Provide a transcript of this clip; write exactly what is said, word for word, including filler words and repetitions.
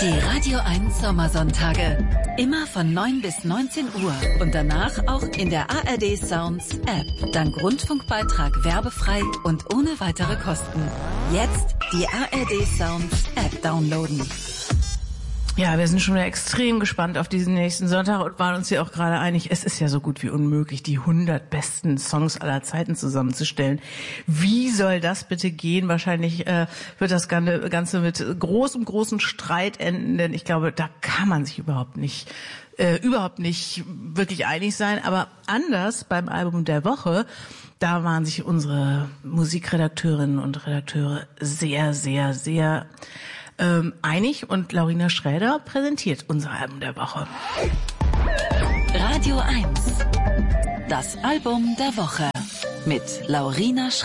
Die Radio eins Sommersonntage. Immer von neun bis neunzehn Uhr und danach auch in der A R D Sounds App. Dank Rundfunkbeitrag werbefrei und ohne weitere Kosten. Jetzt die A R D Sounds App downloaden. Ja, wir sind schon wieder extrem gespannt auf diesen nächsten Sonntag und waren uns ja auch gerade einig, es ist ja so gut wie unmöglich, die hundert besten Songs aller Zeiten zusammenzustellen. Wie soll das bitte gehen? Wahrscheinlich äh, wird das Ganze mit großem, großen Streit enden, denn ich glaube, da kann man sich überhaupt nicht, äh, überhaupt nicht wirklich einig sein. Aber anders beim Album der Woche, da waren sich unsere Musikredakteurinnen und Redakteure sehr, sehr, sehr Ähm, einig und Laurina Schräder präsentiert unser Album der Woche. Radio eins. Das Album der Woche mit Laurina Schräder.